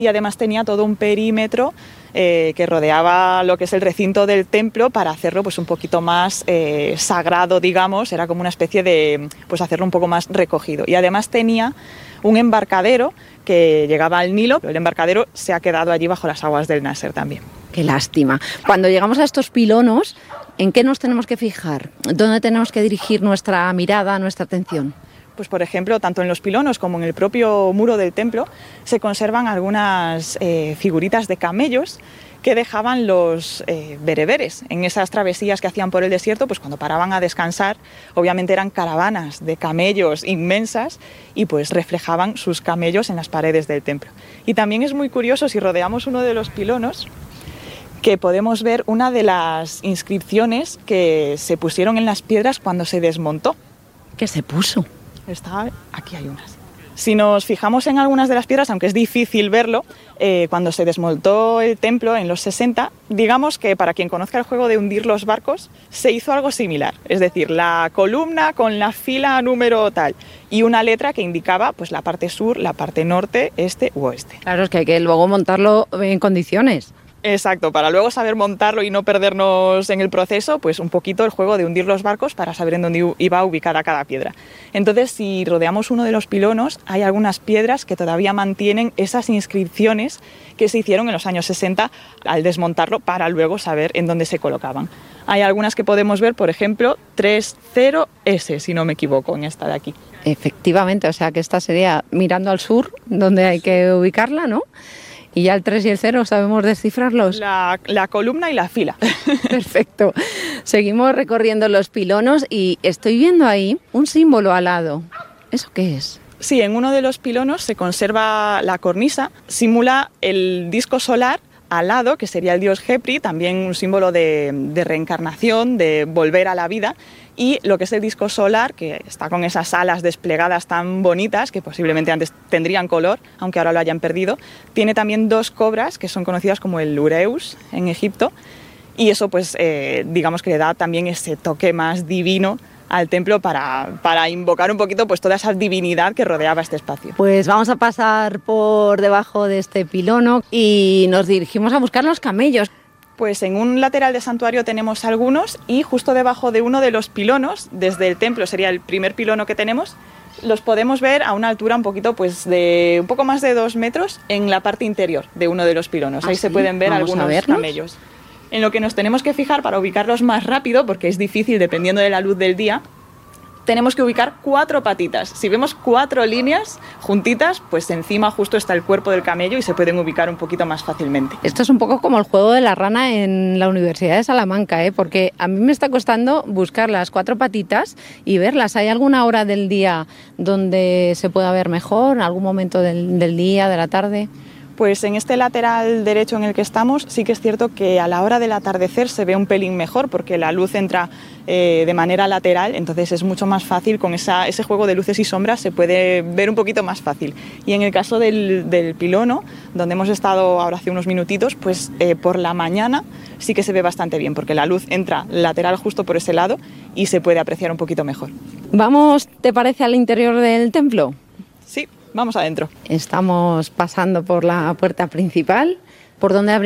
Y además tenía todo un perímetro que rodeaba lo que es el recinto del templo para hacerlo pues un poquito más sagrado, digamos, era como una especie de, pues hacerlo un poco más recogido. Y además tenía un embarcadero que llegaba al Nilo, pero el embarcadero se ha quedado allí bajo las aguas del Nasser también. Qué lástima. Cuando llegamos a estos pilonos, ¿en qué nos tenemos que fijar? ¿Dónde tenemos que dirigir nuestra mirada, nuestra atención? Pues por ejemplo, tanto en los pilonos como en el propio muro del templo se conservan algunas figuritas de camellos que dejaban los bereberes en esas travesías que hacían por el desierto, pues cuando paraban a descansar, obviamente eran caravanas de camellos inmensas y pues reflejaban sus camellos en las paredes del templo. Y también es muy curioso, si rodeamos uno de los pilonos, que podemos ver una de las inscripciones que se pusieron en las piedras cuando se desmontó. ¿Qué se puso? Aquí hay unas. Si nos fijamos en algunas de las piedras, aunque es difícil verlo, cuando se desmontó el templo en los 60, digamos que para quien conozca el juego de hundir los barcos, se hizo algo similar. Es decir, la columna con la fila número tal y una letra que indicaba pues la parte sur, la parte norte, este u oeste. Claro, es que hay que luego montarlo en condiciones. Exacto, para luego saber montarlo y no perdernos en el proceso, pues un poquito el juego de hundir los barcos para saber en dónde iba ubicada cada piedra. Entonces, si rodeamos uno de los pilonos, hay algunas piedras que todavía mantienen esas inscripciones que se hicieron en los años 60 al desmontarlo para luego saber en dónde se colocaban. Hay algunas que podemos ver, por ejemplo, 30S, si no me equivoco, en esta de aquí. Efectivamente, o sea que esta sería mirando al sur, donde hay que ubicarla, ¿no? ¿Y ya el 3 y el 0 sabemos descifrarlos? La columna y la fila. Perfecto. Seguimos recorriendo los pilonos y estoy viendo ahí un símbolo al lado. ¿Eso qué es? Sí, en uno de los pilonos se conserva la cornisa, simula el disco solar al lado, que sería el dios Khepri, también un símbolo de reencarnación, de volver a la vida, y lo que es el disco solar, que está con esas alas desplegadas tan bonitas, que posiblemente antes tendrían color, aunque ahora lo hayan perdido, tiene también dos cobras, que son conocidas como el Ureus en Egipto, y eso pues digamos que le da también ese toque más divino al templo para invocar un poquito pues toda esa divinidad que rodeaba este espacio. Pues vamos a pasar por debajo de este pilono y nos dirigimos a buscar los camellos. Pues en un lateral del santuario tenemos algunos y justo debajo de uno de los pilonos, desde el templo sería el primer pilono que tenemos, los podemos ver a una altura un poquito pues de un poco más de 2 metros en la parte interior de uno de los pilonos. Ahí ¿sí? Se pueden ver Vamos algunos camellos. En lo que nos tenemos que fijar para ubicarlos más rápido, porque es difícil dependiendo de la luz del día, tenemos que ubicar 4 patitas. Si vemos 4 líneas juntitas, pues encima justo está el cuerpo del camello y se pueden ubicar un poquito más fácilmente. Esto es un poco como el juego de la rana en la Universidad de Salamanca, porque a mí me está costando buscar las 4 patitas y verlas. ¿Hay alguna hora del día donde se pueda ver mejor? ¿Algún momento del día, de la tarde? Pues en este lateral derecho en el que estamos sí que es cierto que a la hora del atardecer se ve un pelín mejor porque la luz entra de manera lateral, entonces es mucho más fácil, con ese juego de luces y sombras se puede ver un poquito más fácil. Y en el caso del pilono, donde hemos estado ahora hace unos minutitos, pues por la mañana sí que se ve bastante bien porque la luz entra lateral justo por ese lado y se puede apreciar un poquito mejor. ¿Vamos, te parece, al interior del templo? Sí, vamos adentro. Estamos pasando por la puerta principal. ¿Por dónde